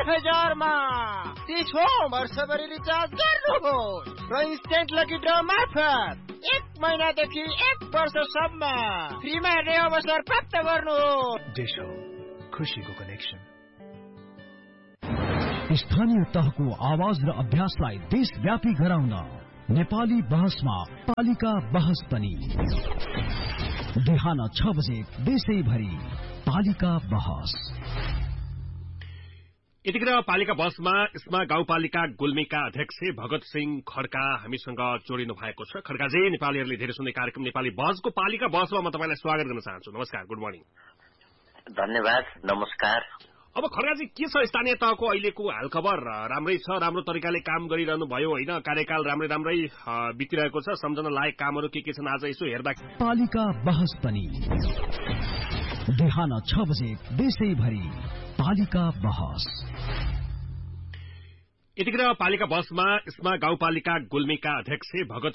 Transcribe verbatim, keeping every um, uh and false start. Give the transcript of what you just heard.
हजारमा तीसौं वर्षभरि रिचार्ज गर्नुहोस् र इन्स्टेन्ट लकी ड्र मार्फत एक महिनादेखि एक वर्षसम्म फ्रीमा हेर्ने अवसर प्राप्त गर्नुहोस्। डिश हो, खुशीको कनेक्सन। स्थानीय तहको आवाज र अभ्यासलाई देशव्यापी गराउन नेपाली बहसमा पालिका बहस पनि बिहान छ बजे देशैभरि पालिका बहस। यतिखेर पालिका बसमा इस्मा गाउँपालिका गुल्मीका अध्यक्ष भगत सिंह खड्का हामीसँग जोडिनु भएको छ। खड्काजी, नेपालीहरूले धेरै सुन्ने कार्यक्रम नेपाली बसको पालिका बसमा म तपाईलाई स्वागत गर्न चाहन्छु। नमस्कार, गुड मर्निङ। धन्यवाद, नमस्कार। अब खड्काजी, के छ स्थानीय तहको अहिलेको हालखबर? राम्रै छ, राम्रो तरिकाले काम गरिरहनु भयो होइन? कार्यकाल राम्रै राम्रै बितिरहेको छ, सम्झन लायक कामहरू के के छन् आज यसो हेर्दा? पालिका बहस पनि बिहान छ बजे देशैभरि पालिका बहस। यतिखेर पालिका बसमा इस्मा गाउँपालिका गुल्मीका अध्यक्ष भगत